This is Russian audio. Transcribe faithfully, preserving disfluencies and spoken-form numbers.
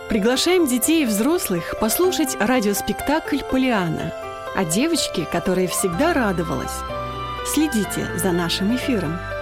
Приглашаем детей и взрослых послушать радиоспектакль «Полианна» о девочке, которая всегда радовалась. Следите за нашим эфиром.